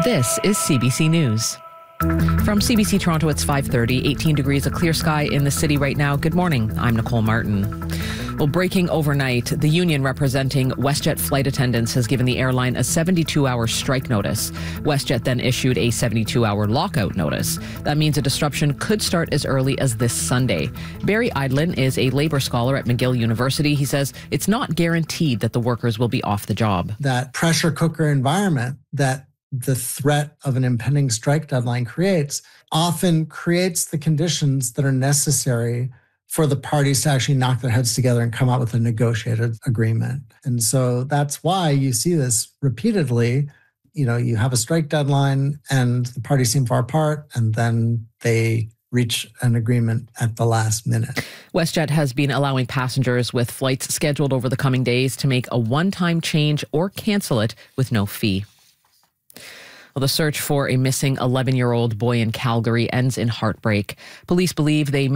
This is CBC News. From CBC Toronto, it's 5:30, 18 degrees, a clear sky in the city right now. Good morning. I'm Nicole Martin. Well, breaking overnight, the union representing WestJet flight attendants has given the airline a 72-hour strike notice. WestJet then issued a 72-hour lockout notice. That means a disruption could start as early as this Sunday. Barry Eidlin is a labor scholar at McGill University. He says it's not guaranteed that the workers will be off the job. That pressure cooker environment that the threat of an impending strike deadline creates often creates the conditions that are necessary for the parties to actually knock their heads together and come out with a negotiated agreement. And so that's why you see this repeatedly. You know, you have a strike deadline and the parties seem far apart, and then they reach an agreement at the last minute. WestJet has been allowing passengers with flights scheduled over the coming days to make a one-time change or cancel it with no fee. Well, the search for a missing 11-year-old boy in Calgary ends in heartbreak. Police believe they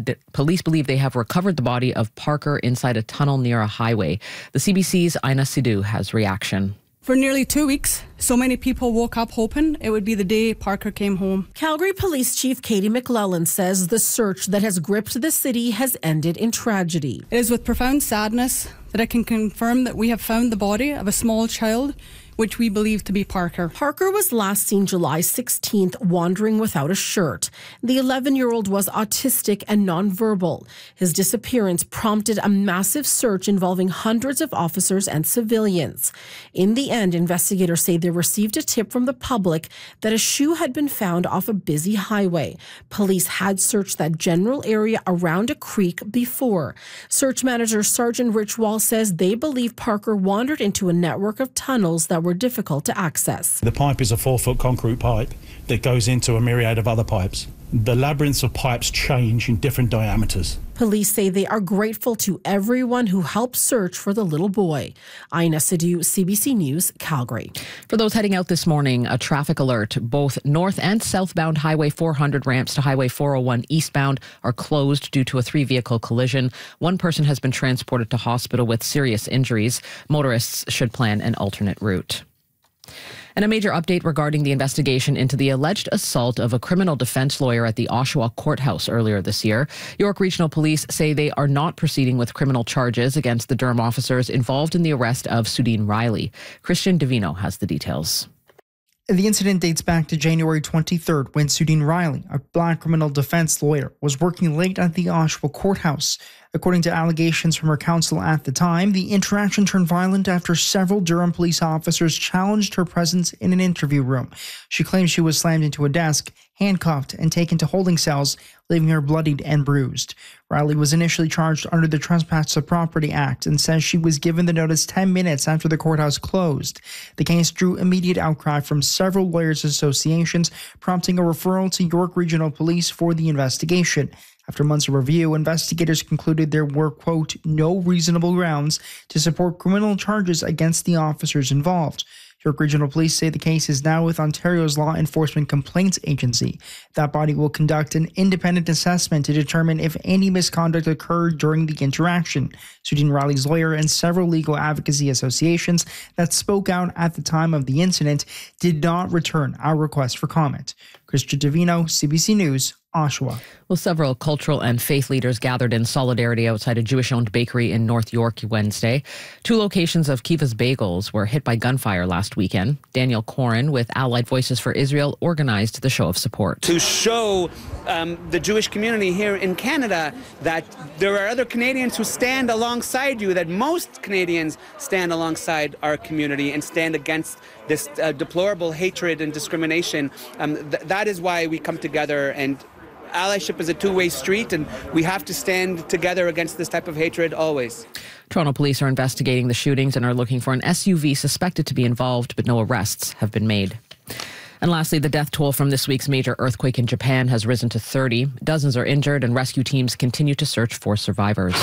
have recovered the body of Parker inside a tunnel near a highway. The CBC's Aina Sidhu has reaction. For nearly 2 weeks, so many people woke up hoping it would be the day Parker came home. Calgary Police Chief Katie McLellan says the search that has gripped the city has ended in tragedy. It is with profound sadness that I can confirm that we have found the body of a small child, which we believe to be Parker. Parker was last seen July 16th wandering without a shirt. The 11-year-old was autistic and nonverbal. His disappearance prompted a massive search involving hundreds of officers and civilians. In the end, investigators say they received a tip from the public that a shoe had been found off a busy highway. Police had searched that general area around a creek before. Search manager Sergeant Rich Wall says they believe Parker wandered into a network of tunnels that were difficult to access. The pipe is a 4-foot concrete pipe that goes into a myriad of other pipes. The labyrinths of pipes change in different diameters. Police say they are grateful to everyone who helped search for the little boy. Aina Sidhu, CBC News, Calgary. For those heading out this morning, a traffic alert. Both north and southbound Highway 400 ramps to Highway 401 eastbound are closed due to a 3-vehicle collision. One person has been transported to hospital with serious injuries. Motorists should plan an alternate route. And a major update regarding the investigation into the alleged assault of a criminal defense lawyer at the Oshawa courthouse earlier this year. York Regional Police say they are not proceeding with criminal charges against the Durham officers involved in the arrest of Sudeen Riley. Christian Davino has the details. The incident dates back to January 23rd when Sudeen Riley, a black criminal defense lawyer, was working late at the Oshawa courthouse. According to allegations from her counsel at the time, the interaction turned violent after several Durham police officers challenged her presence in an interview room. She claims she was slammed into a desk, handcuffed, and taken to holding cells, leaving her bloodied and bruised. Riley was initially charged under the Trespass of Property Act and says she was given the notice 10 minutes after the courthouse closed. The case drew immediate outcry from several lawyers' associations, prompting a referral to York Regional Police for the investigation. After months of review, investigators concluded there were, quote, no reasonable grounds to support criminal charges against the officers involved. York Regional Police say the case is now with Ontario's Law Enforcement Complaints Agency. That body will conduct an independent assessment to determine if any misconduct occurred during the interaction. Sudeen Riley's lawyer and several legal advocacy associations that spoke out at the time of the incident did not return our request for comment. Christian Davino, CBC News, Oshawa. Well, several cultural and faith leaders gathered in solidarity outside a Jewish-owned bakery in North York Wednesday. 2 locations of Kiva's Bagels were hit by gunfire last weekend. Daniel Corin with Allied Voices for Israel organized the show of support. To show the Jewish community here in Canada that there are other Canadians who stand alongside you, that most Canadians stand alongside our community and stand against this deplorable hatred and discrimination. That is why we come together, and allyship is a two-way street, and we have to stand together against this type of hatred always. Toronto police are investigating the shootings and are looking for an SUV suspected to be involved, but no arrests have been made. And lastly, the death toll from this week's major earthquake in Japan has risen to 30. Dozens are injured, and rescue teams continue to search for survivors.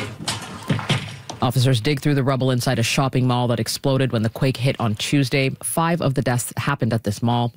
Officers dig through the rubble inside a shopping mall that exploded when the quake hit on Tuesday. 5 of the deaths happened at this mall.